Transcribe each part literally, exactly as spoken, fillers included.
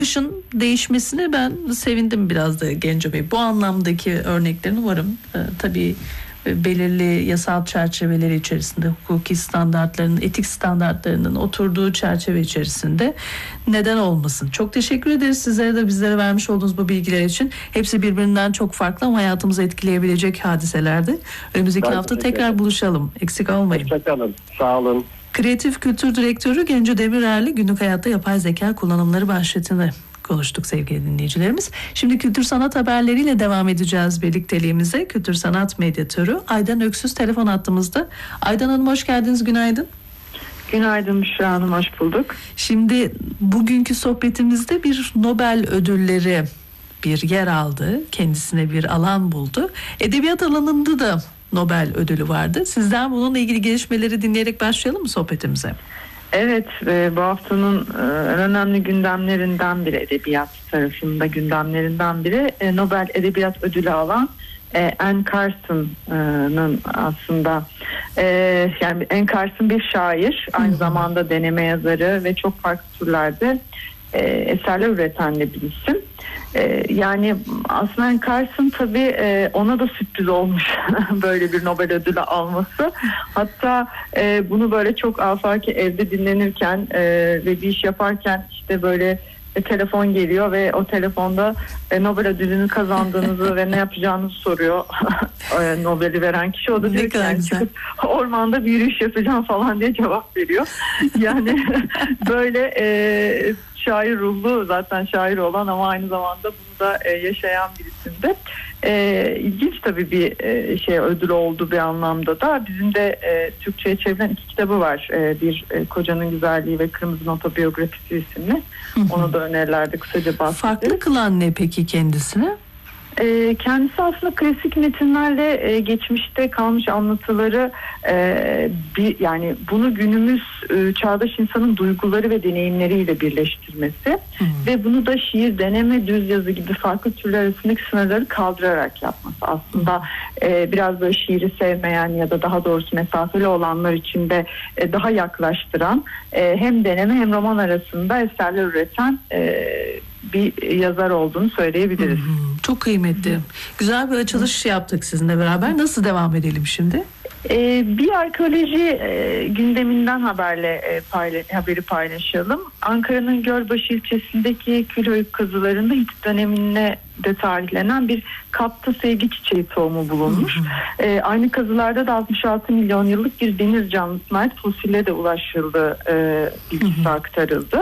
Bakışın değişmesine ben sevindim biraz da Genco Bey. Bu anlamdaki örneklerini umarım e, tabii belirli yasal çerçeveleri içerisinde, hukuki standartların, etik standartlarının oturduğu çerçeve içerisinde neden olmasın. Çok teşekkür ederiz sizlere de bizlere vermiş olduğunuz bu bilgiler için. Hepsi birbirinden çok farklı ama hayatımızı etkileyebilecek hadiselerdi. Önümüzdeki Ben hafta tekrar buluşalım. Eksik olmayın. Hoşçakalın. Sağ olun. Kreatif Kültür Direktörü Genco Demirer'le günlük hayatta yapay zeka kullanımları başlığını konuştuk sevgili dinleyicilerimiz. Şimdi kültür sanat haberleriyle devam edeceğiz birlikteliğimize. Kültür sanat medyatörü Aydan Öksüz telefon hattımızda. Aydan Hanım hoş geldiniz, günaydın. Günaydın Müşra Hanım, hoş bulduk. Şimdi bugünkü sohbetimizde bir Nobel ödülleri bir yer aldı. Kendisine bir alan buldu. Edebiyat alanında da Nobel ödülü vardı. Sizden bununla ilgili gelişmeleri dinleyerek başlayalım mı sohbetimize? Evet, e, bu haftanın e, önemli gündemlerinden biri, edebiyat tarafında gündemlerinden biri e, Nobel Edebiyat Ödülü alan e, Anne Carson'ın aslında e, yani Anne Carson bir şair, aynı zamanda deneme yazarı ve çok farklı türlerde e, eserler üreten de bir isim. Ee, yani aslında Anne Carson tabii e, ona da sürpriz olmuş böyle bir Nobel ödülü alması. Hatta e, bunu böyle çok afaki evde dinlenirken e, ve bir iş yaparken işte böyle e, telefon geliyor ve o telefonda e, Nobel ödülünü kazandığınızı ve ne yapacağınızı soruyor e, Nobel'i veren kişi. O da diyor ki yani çıkıp ormanda bir yürüyüş yapacağım falan diye cevap veriyor. Yani böyle e, şair ruhlu, zaten şair olan ama aynı zamanda bunu da e, yaşayan bir isimdi. E, ilginç tabii bir e, şey ödül oldu bir anlamda da. Bizim de e, Türkçe'ye çevrilen iki kitabı var. E, bir e, Kocanın Güzelliği ve Kırmızı Otobiyografisi isimli. Onu da önerilerde kısaca bahsedelim. Farklı kılan ne peki kendisini? E, kendisi aslında klasik metinlerle e, geçmişte kalmış anlatıları e, bir, yani bunu günümüz e, çağdaş insanın duyguları ve deneyimleriyle birleştirmesi hmm. ve bunu da şiir, deneme, düz yazı gibi farklı türler arasındaki sınırları kaldırarak yapması. Aslında hmm. e, biraz böyle şiiri sevmeyen ya da daha doğrusu mesafeli olanlar için de e, daha yaklaştıran e, hem deneme hem roman arasında eserler üreten e, bir yazar olduğunu söyleyebiliriz. Hı hı, çok kıymetli. Hı. Güzel bir açılış hı. yaptık sizinle beraber. Nasıl devam edelim şimdi? Ee, bir arkeoloji e, gündeminden haberle e, payla, haberi paylaşalım. Ankara'nın Gölbaşı ilçesindeki Külhöyük kazılarında Hitit dönemine de tarihlenen bir kapta sevgi çiçeği tohumu bulunmuş. E, aynı kazılarda da altmış altı milyon yıllık bir deniz canlısına ait fosille de ulaşıldı, e, bilgisi aktarıldı.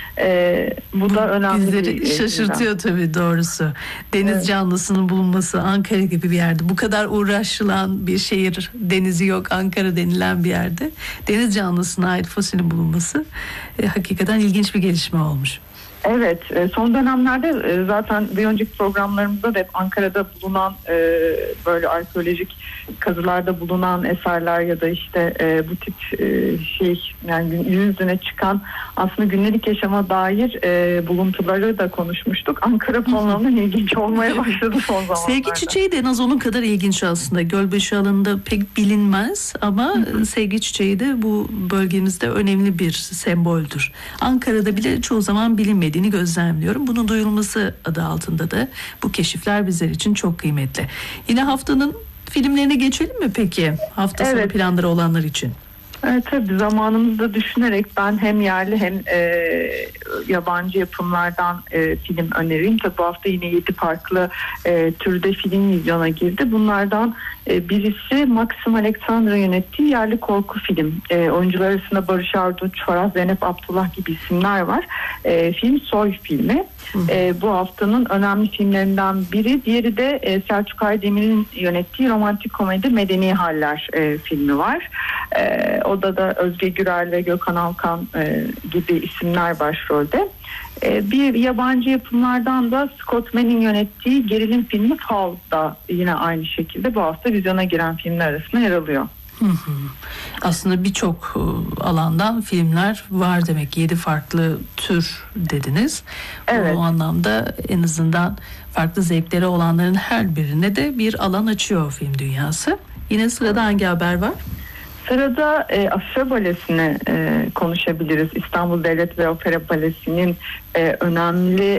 E, bu da önemli. Bizleri bir şaşırtıyor tabii doğrusu. Deniz evet. canlısının bulunması Ankara gibi bir yerde. Bu kadar uğraşılan bir şehir, denizi yok, Ankara denilen bir yerde deniz canlısına ait fosilin bulunması e, hakikaten ilginç bir gelişme olmuş. Evet, son dönemlerde zaten bir önceki programlarımızda da hep Ankara'da bulunan böyle arkeolojik kazılarda bulunan eserler ya da işte bu tip şey yani gün yüzüne çıkan aslında günlük yaşama dair buluntuları da konuşmuştuk. Ankara bu anlamda ilginç olmaya başladı son zamanlarda. Sevgi çiçeği de en az onun kadar ilginç aslında. Gölbaşı alanında pek bilinmez ama sevgi çiçeği de bu bölgemizde önemli bir semboldür. Ankara'da bile çoğu zaman bilinmediğini gözlemliyorum. Bunun duyurulması adı altında da bu keşifler bizler için çok kıymetli. Yine haftanın filmlerine geçelim mi peki? Hafta sonu evet. planları olanlar için. Evet, tabii zamanımızda düşünerek ben hem yerli hem e, yabancı yapımlardan e, film önereyim. Tabii bu hafta yine yedi farklı e, türde film vizyona girdi. Bunlardan e, birisi Maxim Alexandra yönettiği yerli korku film. E, oyuncular arasında Barış Arduç, Farah Zeynep Abdullah gibi isimler var. E, film Soy filmi. E, bu haftanın önemli filmlerinden biri. Diğeri de e, Selçuk Aydemir'in yönettiği romantik komedi Medeni Haller e, filmi var. E, Oda da Özge Gürel ve Gökhan Alkan e, gibi isimler başrolde. E, bir yabancı yapımlardan da Scott Mann'in yönettiği gerilim filmi Fall da yine aynı şekilde bu hafta vizyona giren filmler arasında yer alıyor. Hı hı. Aslında birçok alandan filmler var demek. Yedi farklı tür dediniz. Evet. O anlamda en azından farklı zevkleri olanların her birine de bir alan açıyor film dünyası. Yine sırada hangi haber var? sırada e, Afra Balesi'ni e, konuşabiliriz. İstanbul Devlet ve Opera Balesi'nin e, önemli